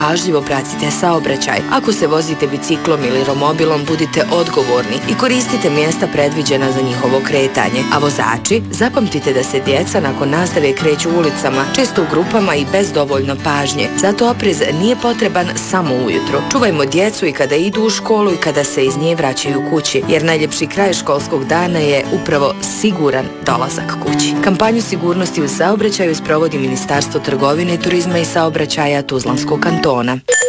Pažljivo pratite saobraćaj. Ako se vozite biciklom ili romobilom, budite odgovorni i koristite mjesta predviđena za njihovo kretanje. A vozači, zapamtite da se djeca nakon nastave kreću ulicama, često u grupama i bez dovoljno pažnje. Zato oprez nije potreban samo ujutro. Čuvajmo djecu i kada idu u školu i kada se iz nje vraćaju kući, jer najljepši kraj školskog dana je upravo siguran dolazak kući. Kampanju sigurnosti u saobraćaju sprovodi Ministarstvo trgovine, turizma i saobraćaja Tuzlanskog kantona.